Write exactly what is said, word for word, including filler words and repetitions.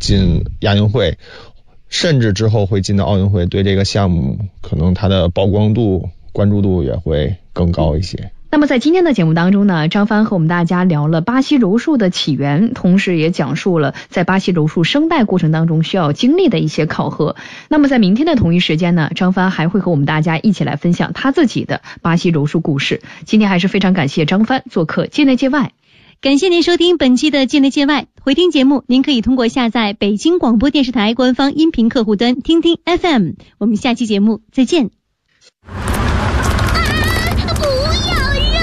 进亚运会，甚至之后会进到奥运会，对这个项目可能它的曝光度、关注度也会更高一些。 那么在今天的节目当中呢，张帆和我们大家聊了巴西柔术的起源，同时也讲述了在巴西柔术生代过程当中需要经历的一些考核。那么在明天的同一时间呢，张帆还会和我们大家一起来分享他自己的巴西柔术故事。今天还是非常感谢张帆做客界内界外。 感谢您收听本期的界内界外，回听节目您可以通过下载北京广播电视台官方音频客户端听听 F M。 我们下期节目再见。